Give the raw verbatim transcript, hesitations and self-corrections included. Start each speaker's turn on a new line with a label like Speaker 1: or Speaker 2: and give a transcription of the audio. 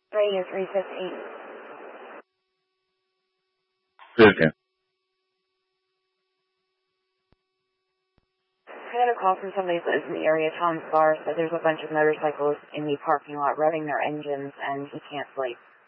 Speaker 1: Radio three fifteen.
Speaker 2: fifteen.
Speaker 1: I got a call from somebody that lives in the area. Tom's bar said there's a bunch of motorcycles in the parking lot revving their engines and he can't sleep.